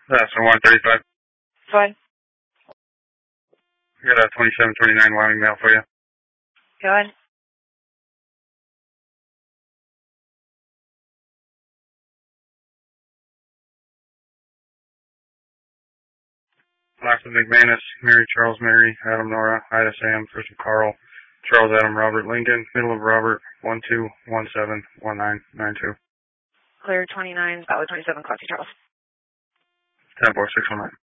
That's a 135. Fine. I got a 2729 Wyoming mail for you. Go ahead. Last of McManus, Mary Charles Mary, Adam Nora, Ida Sam, first of Carl, Charles Adam Robert Lincoln, middle of Robert, 12171992. Clear 29, Valid 27, Classy Charles. 104619.